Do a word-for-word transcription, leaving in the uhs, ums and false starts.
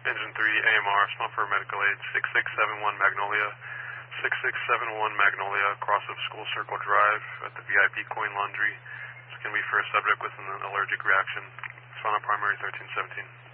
Engine three, A M R, small for medical aid, six six seven one Magnolia, six six seven one Magnolia, cross of School Circle Drive at the V I P Coin Laundry. It's going to be for a subject with an allergic reaction. It's on a primary thirteen seventeen.